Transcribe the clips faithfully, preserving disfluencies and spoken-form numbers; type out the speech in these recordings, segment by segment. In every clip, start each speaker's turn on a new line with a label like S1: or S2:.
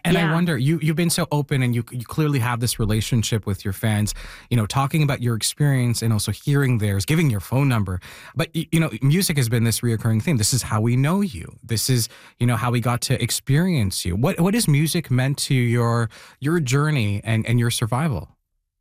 S1: And I
S2: Yeah.
S1: wonder, you you've been so open, and you you clearly have this relationship with your fans, you know, talking about your experience and also hearing theirs, giving your phone number. But y- you know, music has been this reoccurring theme. This is how we know you. This is, you know, how we got to experience you. What what has music meant to your your journey and and your survival?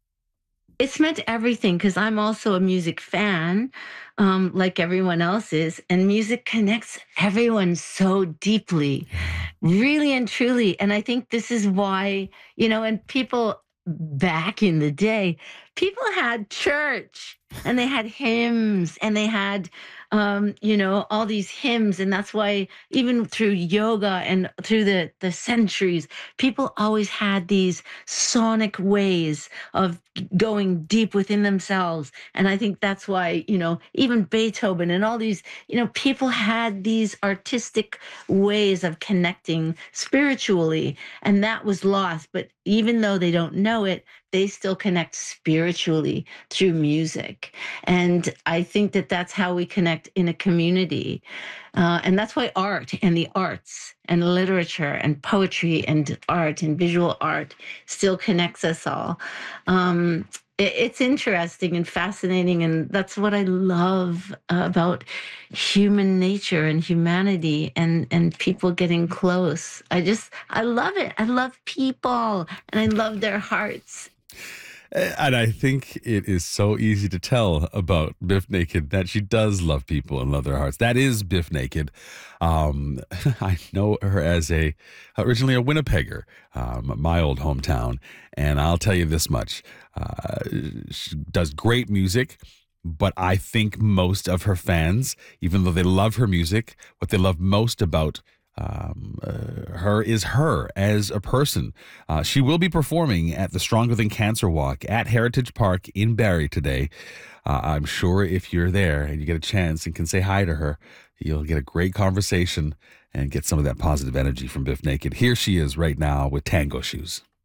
S2: It's meant everything because I'm also a music fan, um, like everyone else is, and music connects everyone so deeply,
S1: Yeah.
S2: really and truly. And I think this is why, you know, and people back in the day, people had church and they had hymns and they had, um, you know, all these hymns. And that's why even through yoga and through the, the centuries, people always had these sonic ways of going deep within themselves. And I think that's why, you know, even Beethoven and all these, you know, people had these artistic ways of connecting spiritually, and that was lost. But even though they don't know it, they still connect spiritually through music. And I think that that's how we connect in a community. Uh, and that's why art and the arts and literature and poetry and art and visual art still connects us all. Um, it- it's interesting and fascinating, and that's what I love about human nature and humanity and and people getting close. I just I love it. I love people and I love their hearts.
S3: And I think it is so easy to tell about Biff Naked that she does love people and love their hearts. That is Biff Naked. Um, I know her as a originally a Winnipegger, um, my old hometown, and I'll tell you this much: uh, she does great music. But I think most of her fans, even though they love her music, what they love most about um, uh, her is her as a person. Uh, she will be performing at the Stronger Than Cancer Walk at Heritage Park in Barrie today. Uh, I'm sure if you're there and you get a chance and can say hi to her, you'll get a great conversation and get some of that positive energy from Biff Naked. Here she is right now with Tango Shoes.